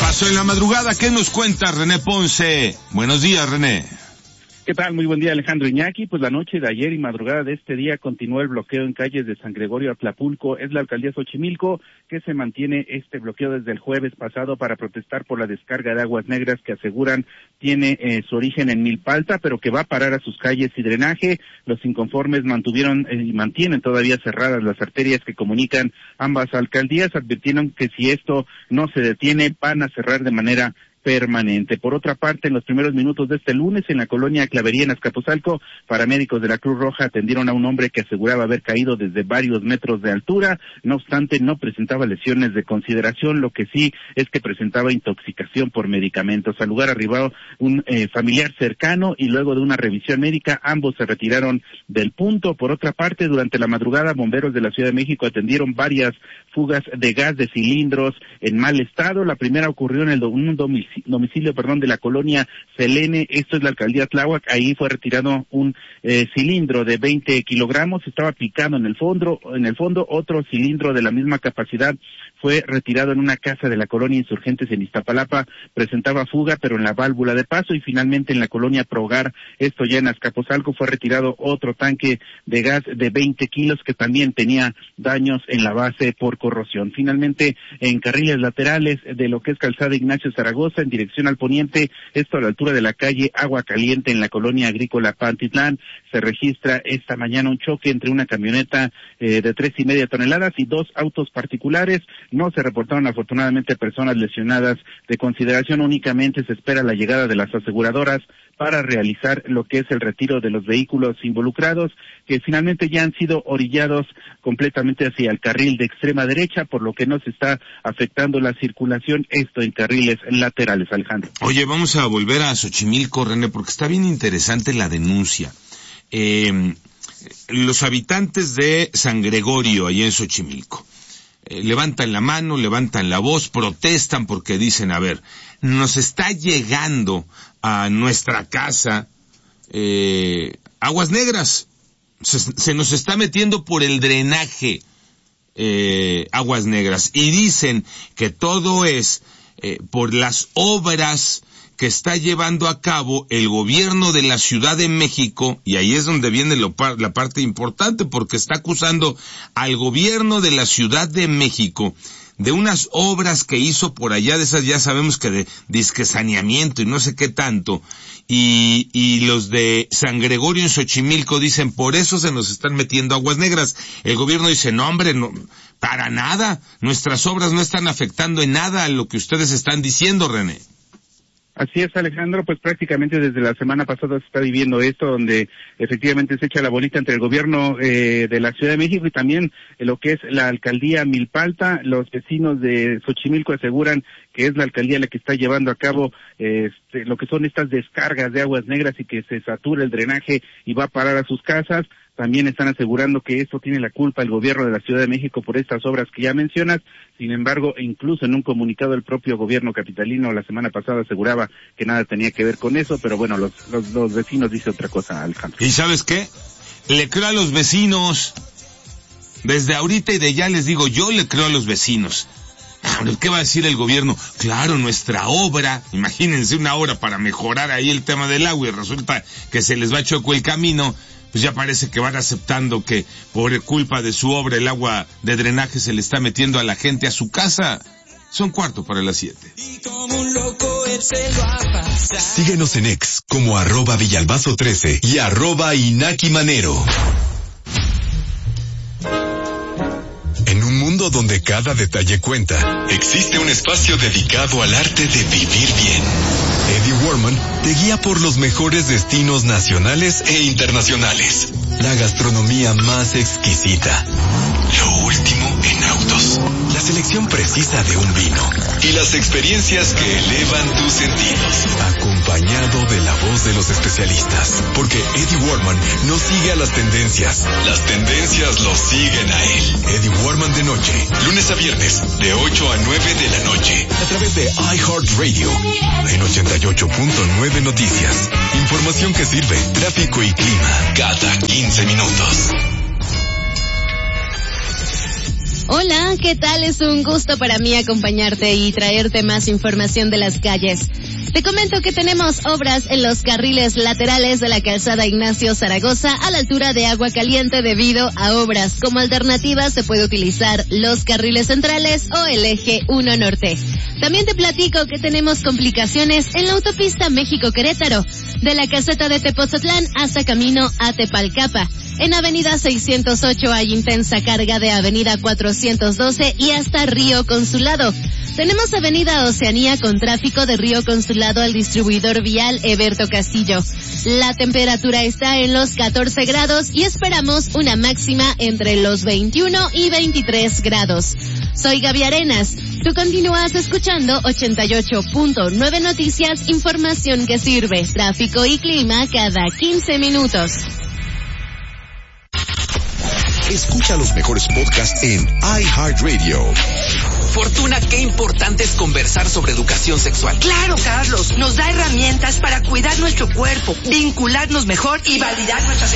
pasó en la madrugada? ¿Qué nos cuenta René Ponce? Buenos días, René. ¿Qué tal? Muy buen día, Alejandro Iñaki. Pues la noche de ayer y madrugada de este día continuó el bloqueo en calles de San Gregorio a Tlapulco. Es la alcaldía Xochimilco que se mantiene este bloqueo desde el jueves pasado para protestar por la descarga de aguas negras que aseguran tiene su origen en Milpalta, pero que va a parar a sus calles y drenaje. Los inconformes mantuvieron y mantienen todavía cerradas las arterias que comunican ambas alcaldías. Advirtieron que si esto no se detiene, van a cerrar de manera permanente. Por otra parte, en los primeros minutos de este lunes, en la colonia Clavería, en Azcapotzalco, paramédicos de la Cruz Roja atendieron a un hombre que aseguraba haber caído desde varios metros de altura. No obstante, no presentaba lesiones de consideración, lo que sí es que presentaba intoxicación por medicamentos. Al lugar arribó un familiar cercano y luego de una revisión médica, ambos se retiraron del punto. Por otra parte, durante la madrugada, bomberos de la Ciudad de México atendieron varias fugas de gas de cilindros en mal estado. La primera ocurrió en un domicilio de la colonia Selene, esto es la alcaldía Tláhuac. Ahí fue retirado un cilindro de 20 kilogramos, estaba picado en el fondo. Otro cilindro de la misma capacidad fue retirado en una casa de la colonia Insurgentes en Iztapalapa, presentaba fuga pero en la válvula de paso. Y finalmente en la colonia Progar, esto ya en Azcapotzalco, fue retirado otro tanque de gas de 20 kilos que también tenía daños en la base por corrosión. Finalmente, en carriles laterales de lo que es calzada Ignacio Zaragoza, en dirección al poniente, esto a la altura de la calle Agua Caliente en la colonia agrícola Pantitlán, se registra esta mañana un choque entre una camioneta de 3.5 toneladas y dos autos particulares. No se reportaron afortunadamente personas lesionadas de consideración, únicamente se espera la llegada de las aseguradoras para realizar lo que es el retiro de los vehículos involucrados, que finalmente ya han sido orillados completamente hacia el carril de extrema derecha, por lo que no se está afectando la circulación, esto en carriles laterales, Alejandro. Oye, vamos a volver a Xochimilco, René, porque está bien interesante la denuncia. Los habitantes de San Gregorio, allá en Xochimilco, levantan la mano, levantan la voz, protestan porque dicen, a ver, nos está llegando a nuestra casa aguas negras, se nos está metiendo por el drenaje aguas negras, y dicen que todo es por las obras que está llevando a cabo el gobierno de la Ciudad de México, y ahí es donde viene la parte importante, porque está acusando al gobierno de la Ciudad de México de unas obras que hizo por allá, de esas ya sabemos que de disque saneamiento y no sé qué tanto, y los de San Gregorio en Xochimilco dicen, por eso se nos están metiendo aguas negras. El gobierno dice, no hombre, no, para nada, nuestras obras no están afectando en nada a lo que ustedes están diciendo, René. Así es, Alejandro, pues prácticamente desde la semana pasada se está viviendo esto, donde efectivamente se echa la bolita entre el gobierno de la Ciudad de México y también lo que es la alcaldía Milpalta. Los vecinos de Xochimilco aseguran que es la alcaldía la que está llevando a cabo lo que son estas descargas de aguas negras y que se satura el drenaje y va a parar a sus casas. También están asegurando que esto tiene la culpa el gobierno de la Ciudad de México por estas obras que ya mencionas. Sin embargo, incluso en un comunicado el propio gobierno capitalino la semana pasada aseguraba que nada tenía que ver con eso, pero bueno, los vecinos dicen otra cosa, Alejandro. ¿Y sabes qué? Le creo a los vecinos. Desde ahorita y de ya les digo, yo le creo a los vecinos. ¿Qué va a decir el gobierno? Claro, nuestra obra, imagínense una obra para mejorar ahí el tema del agua y resulta que se les va choco el camino. Pues ya parece que van aceptando que por culpa de su obra el agua de drenaje se le está metiendo a la gente a su casa. Son 6:45. Síguenos en X como @Villalbazo13 y @Inaki Manero. En un mundo donde cada detalle cuenta, existe un espacio dedicado al arte de vivir bien. Eddie Warman te guía por los mejores destinos nacionales e internacionales. La gastronomía más exquisita. Lo último en autos. La selección precisa de un vino. Y las experiencias que elevan tus sentidos. Acompañado de la voz de los especialistas. Porque Eddie Warman no sigue a las tendencias. Las tendencias lo siguen a él. Eddie Warman de noche. Lunes a viernes, de 8 a 9 de la noche. A través de iHeartRadio. En 88.9 Noticias. Información que sirve. Tráfico y clima. Cada 15 minutos. Hola, ¿qué tal? Es un gusto para mí acompañarte y traerte más información de las calles. Te comento que tenemos obras en los carriles laterales de la calzada Ignacio Zaragoza a la altura de Agua Caliente debido a obras. Como alternativa se puede utilizar los carriles centrales o el eje 1 norte. También te platico que tenemos complicaciones en la autopista México-Querétaro, de la caseta de Tepoztlán hasta camino a Tepalcapa. En avenida 608 hay intensa carga de avenida 412 y hasta Río Consulado. Tenemos avenida Oceanía con tráfico de Río Consulado al distribuidor vial Eberto Castillo. La temperatura está en los 14 grados y esperamos una máxima entre los 21 y 23 grados. Soy Gaby Arenas. Tú continúas escuchando 88.9 Noticias, información que sirve, tráfico y clima cada 15 minutos. Escucha los mejores podcasts en iHeartRadio. Fortuna, qué importante es conversar sobre educación sexual. Claro, Carlos, nos da herramientas para cuidar nuestro cuerpo, vincularnos mejor y validar nuestra sexualidad.